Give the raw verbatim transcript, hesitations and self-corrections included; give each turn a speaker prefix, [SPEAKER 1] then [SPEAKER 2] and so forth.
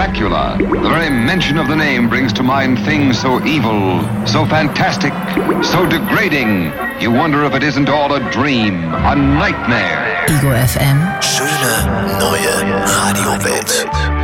[SPEAKER 1] Dracula. The very mention of the name brings to mind things so evil, so fantastic, so degrading. You wonder if it isn't all a dream, a nightmare.
[SPEAKER 2] Ego F M.
[SPEAKER 3] Schöne neue Radiowelt.